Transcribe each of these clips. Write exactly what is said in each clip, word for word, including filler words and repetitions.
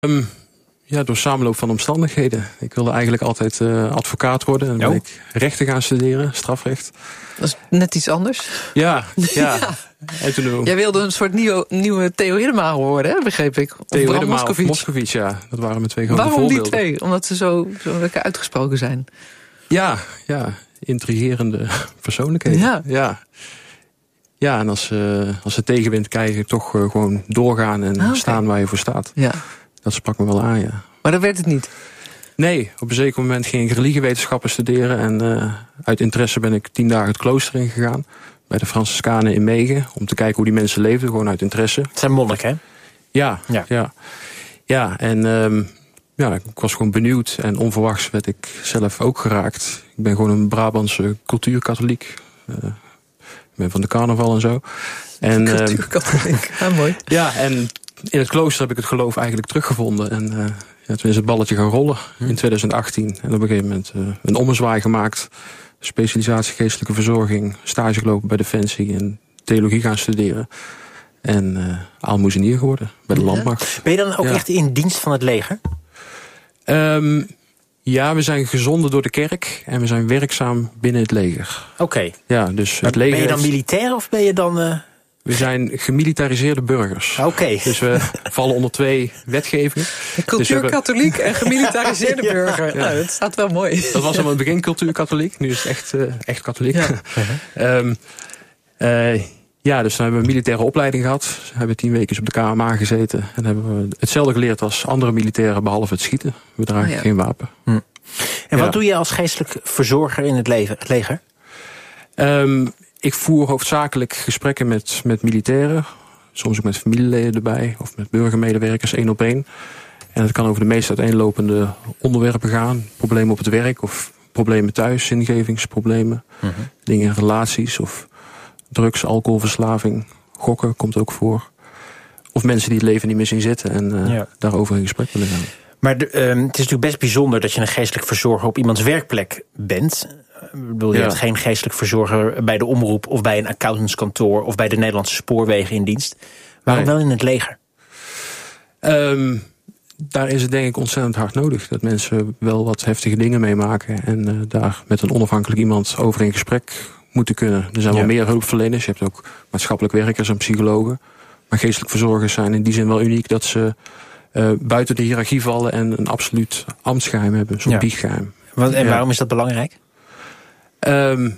Um, ja, door samenloop van omstandigheden. Ik wilde eigenlijk altijd uh, advocaat worden. En dan ben ik rechten gaan studeren, strafrecht. Dat is net iets anders. Ja, ja. ja. En toen, Jij wilde een soort nieuwe, nieuwe Theo Hiddema worden, hè, begreep ik. Of Theo Hiddema of Moscovici, ja. Dat waren mijn twee grote Waarom voorbeelden. Waarom die twee? Omdat ze zo, zo lekker uitgesproken zijn. Ja, ja. Intrigerende persoonlijkheden. Ja. Ja. Ja, en als, uh, als ze tegenwind krijgen, toch uh, gewoon doorgaan en ah, okay. staan waar je voor staat. Ja. Dat sprak me wel aan, ja. Maar dat werd het niet? Nee, op een zeker moment ging ik religiewetenschappen studeren. En uh, uit interesse ben ik tien dagen het klooster ingegaan. Bij de Franciscanen in Megen. Om te kijken hoe die mensen leefden, gewoon uit interesse. Het zijn monniken, hè? Ja, ja. Ja, ja en um, ja, ik was gewoon benieuwd. En onverwachts werd ik zelf ook geraakt. Ik ben gewoon een Brabantse cultuurkatholiek. Uh, ik ben van de carnaval en zo. En, cultuurkatholiek, ja, mooi. Ja, en in het klooster heb ik het geloof eigenlijk teruggevonden. En uh, ja, toen is het balletje gaan rollen in twintig achttien. En op een gegeven moment uh, een ommezwaai gemaakt. Specialisatie geestelijke verzorging. Stage gelopen bij Defensie. En theologie gaan studeren. En uh, aalmoezenier geworden bij de landmacht. Ben je dan ook ja. echt in dienst van het leger? Um, ja, we zijn gezonden door de kerk. En we zijn werkzaam binnen het leger. Oké. Okay. Ja, dus het leger ben je dan militair of ben je dan... Uh... We zijn gemilitariseerde burgers. Oké. Okay. Dus we vallen onder twee wetgevingen. Cultuurkatholiek dus en gemilitariseerde ja. burger. Ja. Nou, dat staat wel mooi. Dat was aan het begin cultuurkatholiek. Nu is het echt, uh, echt katholiek. Ja. Uh-huh. um, uh, ja, dus dan hebben we een militaire opleiding gehad. We hebben tien weken op de K M A gezeten. En hebben we hetzelfde geleerd als andere militairen, behalve het schieten. We dragen oh, ja. geen wapen. Hm. En ja. wat doe je als geestelijk verzorger in het leger? Um, Ik voer hoofdzakelijk gesprekken met, met militairen. Soms ook met familieleden erbij. Of met burgermedewerkers, één op één. En het kan over de meest uiteenlopende onderwerpen gaan. Problemen op het werk of problemen thuis, zingevingsproblemen. Mm-hmm. Dingen in relaties of drugs, alcoholverslaving. Gokken komt ook voor. Of mensen die het leven niet meer zien zitten en uh, ja. daarover in gesprek willen gaan. Maar de, uh, het is natuurlijk best bijzonder dat je een geestelijk verzorger op iemands werkplek bent. Ik bedoel, je ja. hebt geen geestelijk verzorger bij de omroep of bij een accountantskantoor of bij de Nederlandse spoorwegen in dienst. Waarom nee. wel in het leger? Um, daar is het denk ik ontzettend hard nodig. Dat mensen wel wat heftige dingen meemaken en uh, daar met een onafhankelijk iemand over in gesprek moeten kunnen. Er zijn ja. wel meer hulpverleners. Je hebt ook maatschappelijk werkers en psychologen. Maar geestelijk verzorgers zijn in die zin wel uniek dat ze uh, buiten de hiërarchie vallen en een absoluut ambtsgeheim hebben. Zo'n ja. biechtgeheim. Want, en ja. waarom is dat belangrijk? Um,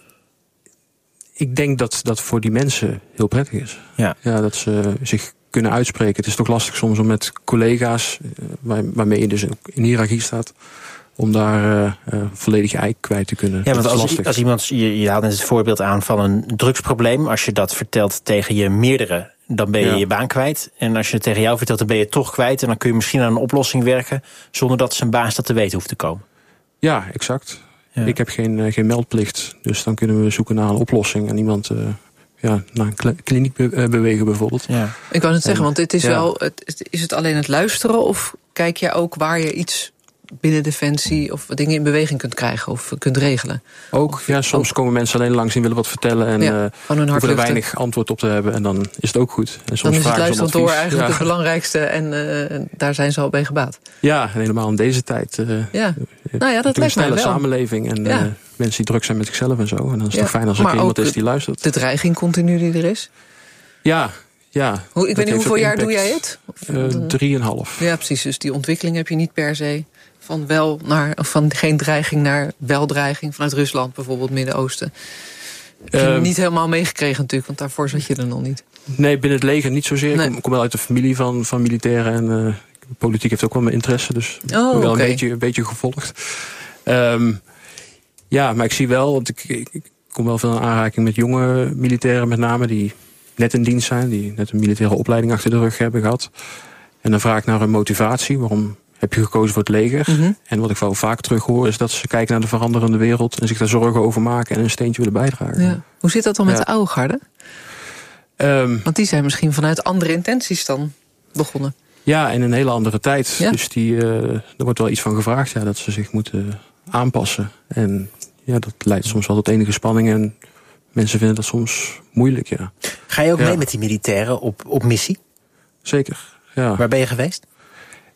ik denk dat dat voor die mensen heel prettig is. Ja. Ja, dat ze zich kunnen uitspreken. Het is toch lastig soms om met collega's, waar, waarmee je dus in hiërarchie staat, om daar uh, uh, volledig je ei kwijt te kunnen. Ja, want als, als iemand, je, je haalt net het voorbeeld aan van een drugsprobleem. Als je dat vertelt tegen je meerdere, dan ben je ja. je baan kwijt. En als je het tegen jou vertelt, dan ben je het toch kwijt. En dan kun je misschien aan een oplossing werken, zonder dat zijn baas dat te weten hoeft te komen. Ja, exact. Ja. Ik heb geen, uh, geen meldplicht, dus dan kunnen we zoeken naar een oplossing en iemand uh, ja, naar een kliniek be- uh, bewegen bijvoorbeeld. Ja. Ik wou net zeggen, want het is ja. wel, het, is het alleen het luisteren of kijk je ook waar je iets binnen Defensie of dingen in beweging kunt krijgen of kunt regelen? Ook, of, ja, soms ook. Komen mensen alleen langs en willen wat vertellen en ja, uh, hoeven er weinig antwoord op te hebben en dan is het ook goed. En soms dan is het luisteren door eigenlijk ja. het belangrijkste en uh, daar zijn ze al bij gebaat. Ja, en helemaal in deze tijd. Uh, ja. Nou ja, dat lijkt mij wel. Een samenleving en ja. uh, mensen die druk zijn met zichzelf en zo. En dan is het ja. toch fijn als er maar iemand is die luistert. De dreiging continu die er is? Ja, ja. Hoe, ik weet niet, hoeveel jaar impact. Doe jij het? Uh, drieënhalf. Ja, precies. Dus die ontwikkeling heb je niet per se van wel naar, of van geen dreiging naar wel dreiging vanuit Rusland, bijvoorbeeld Midden-Oosten. Heb je uh, niet helemaal meegekregen natuurlijk, want daarvoor zat je er nog niet. Nee, binnen het leger niet zozeer. Nee. Ik kom, kom wel uit de familie van, van militairen en uh, politiek heeft ook wel mijn interesse, dus oh, wel okay. een beetje, een beetje gevolgd. Um, ja, maar ik zie wel, want ik, ik, ik kom wel veel in aanraking met jonge militairen met name, die net in dienst zijn, die net een militaire opleiding achter de rug hebben gehad. En dan vraag ik naar hun motivatie, waarom heb je gekozen voor het leger? Mm-hmm. En wat ik wel vaak terug hoor is dat ze kijken naar de veranderende wereld en zich daar zorgen over maken en een steentje willen bijdragen. Ja. Hoe zit dat dan met ja. de oude garde? Um, Want die zijn misschien vanuit andere intenties dan begonnen. Ja, in een hele andere tijd. Ja. Dus die, uh, er wordt wel iets van gevraagd, ja, dat ze zich moeten aanpassen. En ja, dat leidt soms wel tot enige spanning en mensen vinden dat soms moeilijk, ja. Ga je ook ja. mee met die militairen op, op missie? Zeker, ja. Waar ben je geweest?